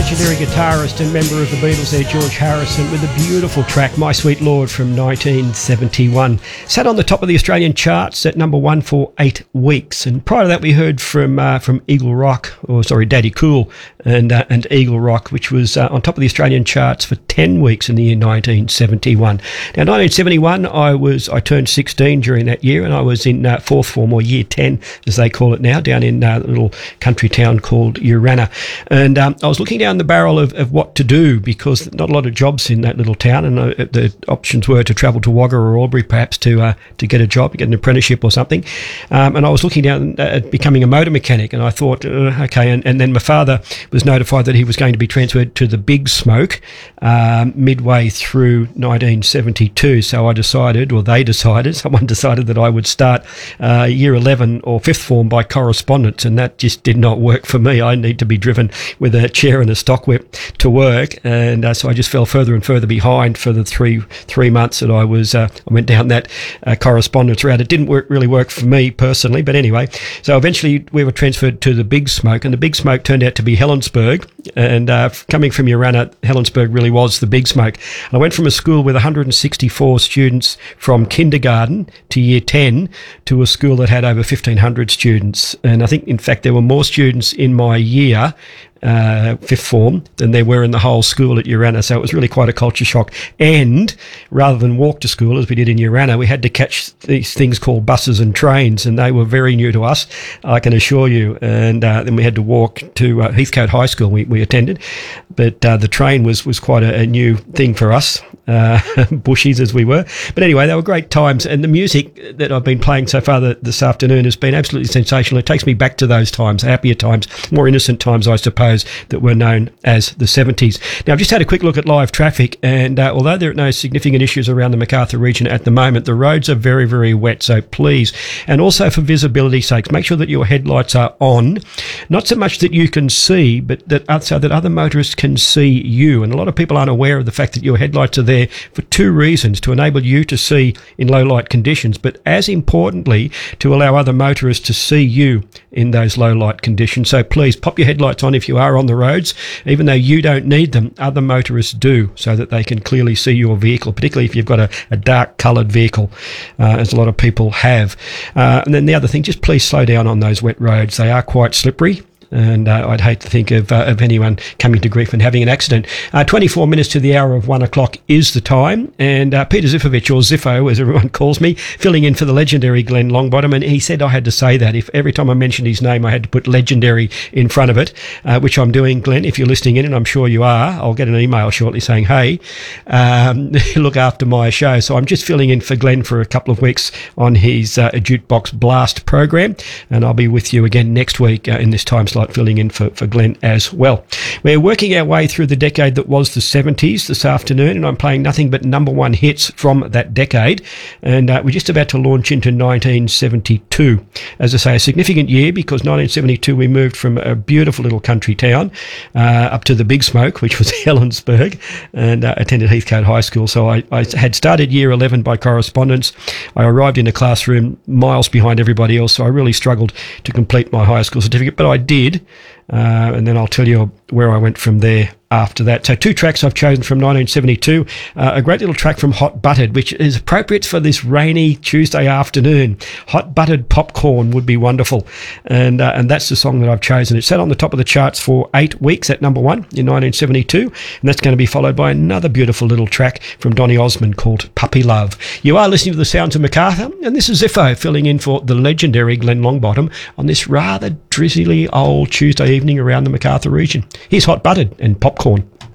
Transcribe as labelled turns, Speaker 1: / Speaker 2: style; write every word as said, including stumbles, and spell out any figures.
Speaker 1: legendary guitarist and member of the Beatles there, George Harrison, with a beautiful track, My Sweet Lord, from nineteen seventy-one. Sat on the top of the Australian charts at number one for eight weeks. And prior to that, we heard from uh, from Eagle Rock, or sorry, Daddy Cool and uh, and Eagle Rock, which was uh, on top of the Australian charts for ten weeks in the year nineteen seventy-one. Now, nineteen seventy-one, I was I turned sixteen during that year, and I was in uh, fourth form, or year ten, as they call it now, down in uh, a little country town called Urana. And um, I was looking down the barrel of, of what to do, because not a lot of jobs in that little town, and uh, the options were to travel to Wagga or Albury perhaps to uh, to get a job, get an apprenticeship or something. Um, and I was looking down at becoming a motor mechanic, and I thought, uh, okay, and, and then my father was notified that he was going to be transferred to the Big Smoke um, midway through nineteen seventy-two. So I decided, or they decided, someone decided that I would start uh, year eleven or fifth form by correspondence, and that just did not work for me. I need to be driven with a chair and a stock whip to work, and uh, so I just fell further and further behind for the three three months that I was uh, I went down that uh, correspondence route. It didn't work really work for me personally, but anyway, so eventually we were transferred to the Big Smoke, and the Big Smoke turned out to be Helensburgh, and uh, coming from Urana, Helensburgh really was the Big Smoke. And I went from a school with one hundred sixty-four students from kindergarten to year ten to a school that had over fifteen hundred students, and I think in fact there were more students in my year Uh, fifth form than there were in the whole school at Urana. So it was really quite a culture shock. And rather than walk to school as we did in Urana, we had to catch these things called buses and trains, and they were very new to us, I can assure you. And uh, then we had to walk to uh, Heathcote High School we, we attended, but uh, the train was, was quite a, a new thing for us, uh, bushies as we were. But anyway, they were great times, and the music that I've been playing so far the, this afternoon has been absolutely sensational. It takes me back to those times, happier times, more innocent times, I suppose, that were known as the seventies. Now, I've just had a quick look at live traffic, and uh, although there are no significant issues around the Macarthur region at the moment, the roads are very, very wet, so please, and also for visibility's sake, make sure that your headlights are on, not so much that you can see, but that so that other motorists can see you. And a lot of people aren't aware of the fact that your headlights are there for two reasons: to enable you to see in low light conditions, but as importantly, to allow other motorists to see you in those low light conditions. So please pop your headlights on if you are on the roads, even though you don't need them, other motorists do, so that they can clearly see your vehicle, particularly if you've got a, a dark coloured vehicle, uh, as a lot of people have. Uh, and then the other thing, just please slow down on those wet roads. They are quite slippery, and uh, I'd hate to think of, uh, of anyone coming to grief and having an accident. Uh, twenty-four minutes to the hour of one o'clock is the time, and uh, Peter Zifovich, or Ziffo as everyone calls me, filling in for the legendary Glenn Longbottom, and he said I had to say that. If every time I mentioned his name I had to put legendary in front of it, uh, which I'm doing. Glenn, if you're listening in, and I'm sure you are, I'll get an email shortly saying, hey, um, look after my show. So I'm just filling in for Glenn for a couple of weeks on his uh, Jukebox Blast program, and I'll be with you again next week uh, in this time slot, filling in for, for Glenn as well. We're working our way through the decade that was the seventies this afternoon, and I'm playing nothing but number one hits from that decade, and uh, we're just about to launch into nineteen seventy-two. As I say, a significant year, because nineteen seventy-two we moved from a beautiful little country town uh, up to the Big Smoke, which was Helensburgh, and uh, attended Heathcote High School. So I, I had started year eleven by correspondence. I arrived in a classroom miles behind everybody else, so I really struggled to complete my high school certificate, but I did. Uh, and then I'll tell you where I went from there after that. So two tracks I've chosen from nineteen seventy-two. Uh, a great little track from Hot Buttered, which is appropriate for this rainy Tuesday afternoon. Hot Buttered Popcorn would be wonderful. And uh, and that's the song that I've chosen. It sat on the top of the charts for eight weeks at number one in nineteen seventy-two. And that's going to be followed by another beautiful little track from Donny Osmond called Puppy Love. You are listening to the sounds of Macarthur, and this is Ziffo filling in for the legendary Glenn Longbottom on this rather drizzly old Tuesday evening around the Macarthur region. Here's Hot Buttered and Popcorn.